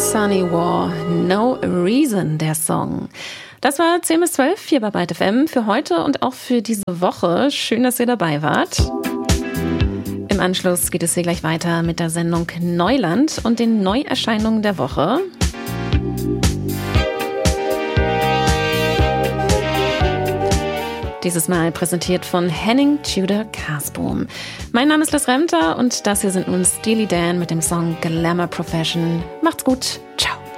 Sunny War, No Reason, der Song. Das war 10 bis 12 hier bei Byte FM für heute und auch für diese Woche. Schön, dass ihr dabei wart. Im Anschluss geht es hier gleich weiter mit der Sendung Neuland und den Neuerscheinungen der Woche. Dieses Mal präsentiert von Henning Tudor Kasboom. Mein Name ist Liz Remter und das hier sind nun Steely Dan mit dem Song Glamour Profession. Macht's gut. Ciao.